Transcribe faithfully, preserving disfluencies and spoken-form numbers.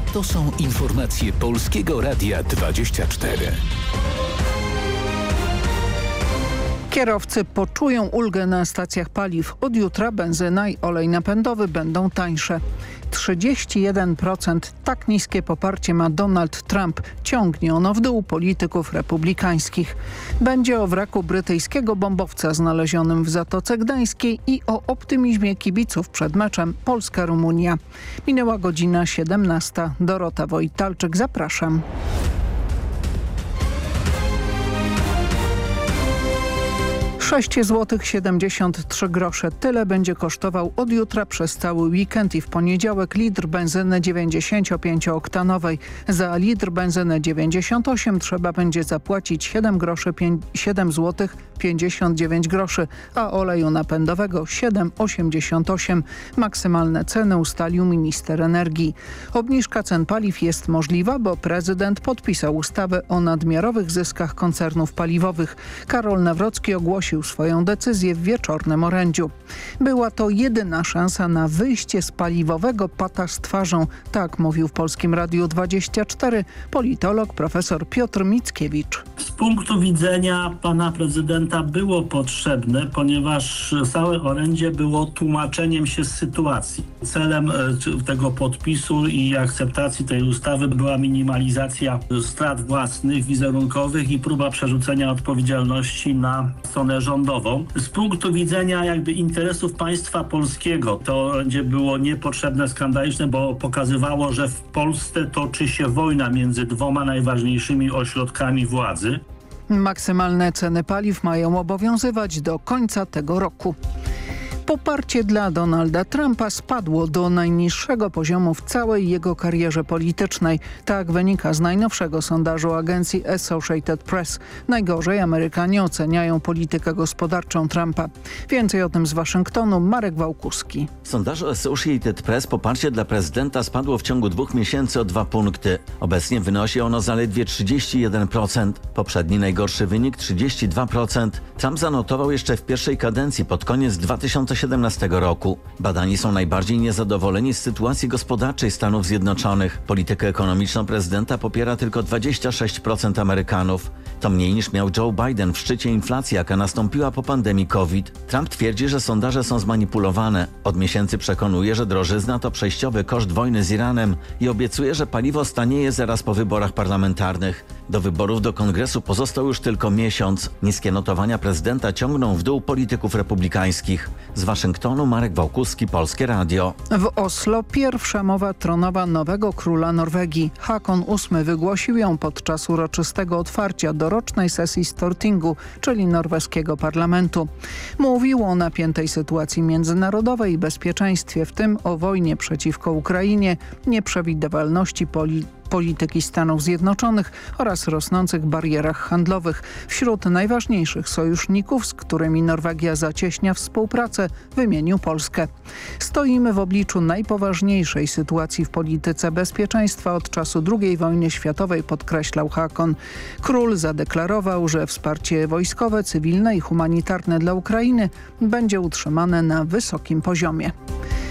To są informacje Polskiego Radia dwadzieścia cztery. Kierowcy poczują ulgę na stacjach paliw. Od jutra benzyna i olej napędowy będą tańsze. trzydzieści jeden procent. Tak niskie poparcie ma Donald Trump. Ciągnie ono w dół polityków republikańskich. Będzie o wraku brytyjskiego bombowca znalezionym w Zatoce Gdańskiej i o optymizmie kibiców przed meczem Polska-Rumunia. Minęła godzina siedemnasta. Dorota Wojtalczyk, zapraszam. sześć złotych siedemdziesiąt trzy grosze. Tyle będzie kosztował od jutra przez cały weekend i w poniedziałek litr benzyny dziewięćdziesięciopięciooktanowej. Za litr benzyny dziewięćdziesiąt osiem trzeba będzie zapłacić siedem groszy siedem złotych pięćdziesiąt dziewięć groszy, a oleju napędowego siedem osiemdziesiąt osiem. Maksymalne ceny ustalił minister energii. Obniżka cen paliw jest możliwa, bo prezydent podpisał ustawę o nadmiarowych zyskach koncernów paliwowych. Karol Nawrocki ogłosił swoją decyzję w wieczornym orędziu. Była to jedyna szansa na wyjście z paliwowego pata z twarzą. Tak mówił w Polskim Radiu dwadzieścia cztery politolog profesor Piotr Mickiewicz. Z punktu widzenia pana prezydenta było potrzebne, ponieważ całe orędzie było tłumaczeniem się z sytuacji. Celem tego podpisu i akceptacji tej ustawy była minimalizacja strat własnych, wizerunkowych i próba przerzucenia odpowiedzialności na stronę rządową. Z punktu widzenia jakby interesów państwa polskiego to orędzie było niepotrzebne, skandaliczne, bo pokazywało, że w Polsce toczy się wojna między dwoma najważniejszymi ośrodkami władzy. Maksymalne ceny paliw mają obowiązywać do końca tego roku. Poparcie dla Donalda Trumpa spadło do najniższego poziomu w całej jego karierze politycznej. Tak wynika z najnowszego sondażu agencji Associated Press. Najgorzej Amerykanie oceniają politykę gospodarczą Trumpa. Więcej o tym z Waszyngtonu Marek Wałkuski. W sondażu Associated Press poparcie dla prezydenta spadło w ciągu dwóch miesięcy o dwa punkty. Obecnie wynosi ono zaledwie trzydzieści jeden procent. Poprzedni najgorszy wynik trzydzieści dwa procent. Trump zanotował jeszcze w pierwszej kadencji pod koniec dwa tysiące siedemnastego roku. Badani są najbardziej niezadowoleni z sytuacji gospodarczej Stanów Zjednoczonych. Politykę ekonomiczną prezydenta popiera tylko dwadzieścia sześć procent Amerykanów. To mniej niż miał Joe Biden w szczycie inflacji, jaka nastąpiła po pandemii COVID. Trump twierdzi, że sondaże są zmanipulowane. Od miesięcy przekonuje, że drożyzna to przejściowy koszt wojny z Iranem i obiecuje, że paliwo stanieje zaraz po wyborach parlamentarnych. Do wyborów do Kongresu pozostał już tylko miesiąc. Niskie notowania prezydenta ciągną w dół polityków republikańskich. Z Waszyngtonu Marek Wałkuski, Polskie Radio. W Oslo pierwsza mowa tronowa nowego króla Norwegii. Hakon ósmy wygłosił ją podczas uroczystego otwarcia dorocznej sesji Stortingu, czyli norweskiego parlamentu. Mówił o napiętej sytuacji międzynarodowej i bezpieczeństwie, w tym o wojnie przeciwko Ukrainie, nieprzewidywalności polityki polityki Stanów Zjednoczonych oraz rosnących barierach handlowych. Wśród najważniejszych sojuszników, z którymi Norwegia zacieśnia współpracę, wymienił Polskę. Stoimy w obliczu najpoważniejszej sytuacji w polityce bezpieczeństwa od czasu drugiej wojny światowej, podkreślał Hakon. Król zadeklarował, że wsparcie wojskowe, cywilne i humanitarne dla Ukrainy będzie utrzymane na wysokim poziomie.